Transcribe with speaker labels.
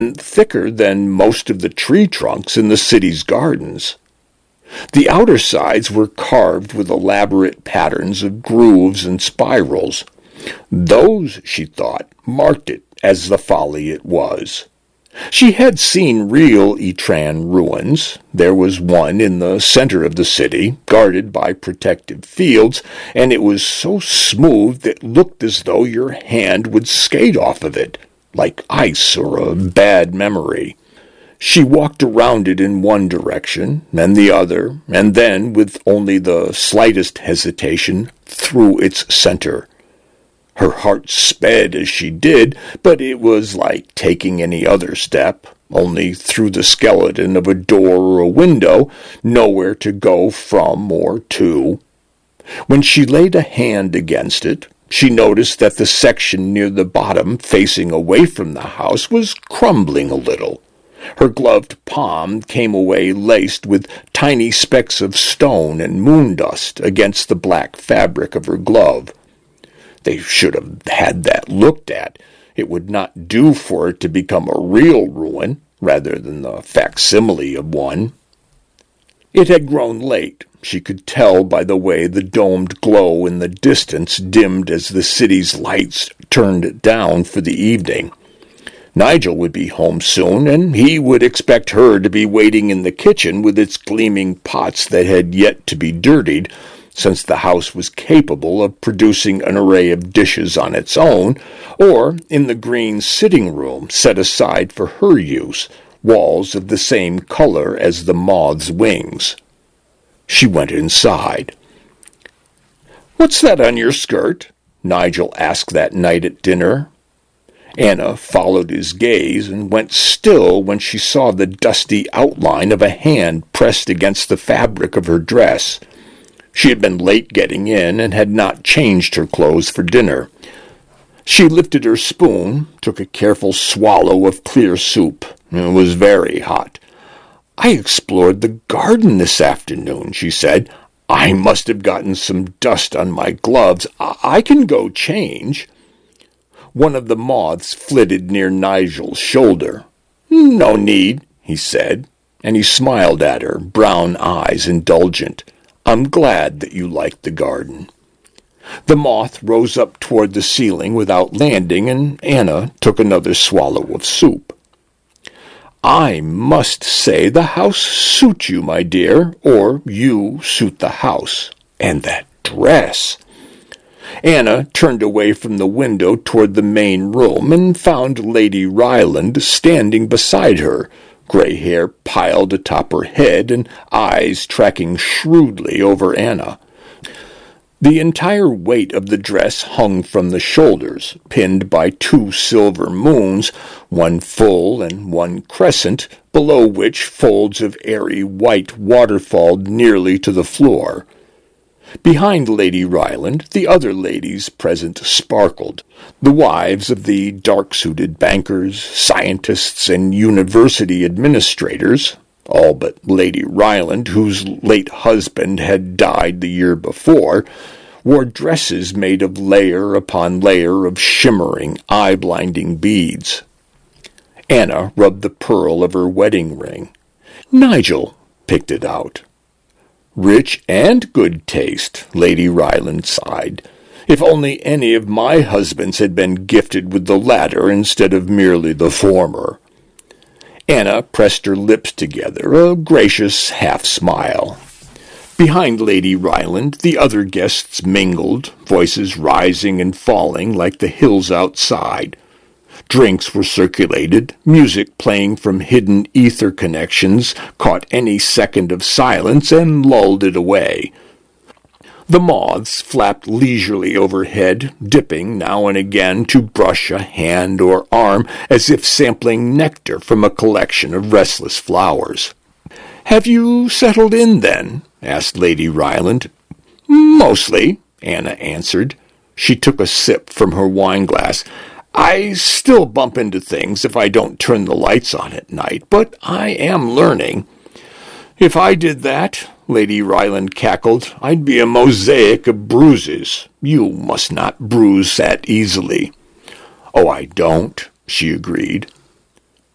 Speaker 1: thicker than most of the tree trunks in the city's gardens. The outer sides were carved with elaborate patterns of grooves and spirals. Those, she thought, marked it as the folly it was. She had seen real Etran ruins. There was one in the center of the city, guarded by protective fields, and it was so smooth that it looked as though your hand would skate off of it, like ice or a bad memory. She walked around it in one direction, then the other, and then, with only the slightest hesitation, through its center. Her heart sped as she did, but it was like taking any other step, only through the skeleton of a door or a window, nowhere to go from or to. When she laid a hand against it, she noticed that the section near the bottom, facing away from the house, was crumbling a little. Her gloved palm came away laced with tiny specks of stone and moon dust against the black fabric of her glove. They should have had that looked at. It would not do for it to become a real ruin, rather than the facsimile of one. It had grown late. She could tell by the way the domed glow in the distance dimmed as the city's lights turned down for the evening. Nigel would be home soon, and he would expect her to be waiting in the kitchen with its gleaming pots that had yet to be dirtied, since the house was capable of producing an array of dishes on its own, or in the green sitting room set aside for her use, walls of the same color as the moth's wings. She went inside. "What's that on your skirt?" Nigel asked that night at dinner. Anna followed his gaze and went still when she saw the dusty outline of a hand pressed against the fabric of her dress. She had been late getting in and had not changed her clothes for dinner. She lifted her spoon, took a careful swallow of clear soup. It was very hot. "I explored the garden this afternoon," she said. "I must have gotten some dust on my gloves. I can go change." One of the moths flitted near Nigel's shoulder. "No need," he said, and he smiled at her, brown eyes indulgent. "I'm glad that you liked the garden." The moth rose up toward the ceiling without landing, and Anna took another swallow of soup. "I must say the house suits you, my dear, or you suit the house. And that dress!" Anna turned away from the window toward the main room and found Lady Ryland standing beside her, gray hair piled atop her head and eyes tracking shrewdly over Anna. The entire weight of the dress hung from the shoulders, pinned by 2 silver moons, one full and one crescent, below which folds of airy white waterfalled nearly to the floor. Behind Lady Ryland, the other ladies present sparkled, the wives of the dark-suited bankers, scientists, and university administrators, all but Lady Ryland, whose late husband had died the year before, wore dresses made of layer upon layer of shimmering, eye-blinding beads. Anna rubbed the pearl of her wedding ring. Nigel picked it out. "Rich and good taste," Lady Ryland sighed. "If only any of my husbands had been gifted with the latter instead of merely the former." Anna pressed her lips together, a gracious half-smile. Behind Lady Ryland, the other guests mingled, voices rising and falling like the hills outside. Drinks were circulated, music playing from hidden ether connections caught any second of silence and lulled it away. The moths flapped leisurely overhead, dipping now and again to brush a hand or arm as if sampling nectar from a collection of restless flowers. "Have you settled in, then?" asked Lady Ryland. "Mostly," Anna answered. She took a sip from her wine-glass. "I still bump into things if I don't turn the lights on at night, but I am learning." "If I did that," Lady Ryland cackled, "I'd be a mosaic of bruises. You must not bruise that easily." "Oh, I don't," she agreed.